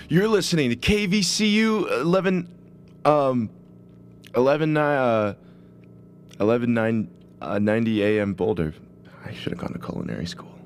You're listening to KVCU 1190 AM Boulder. I should have gone to culinary school.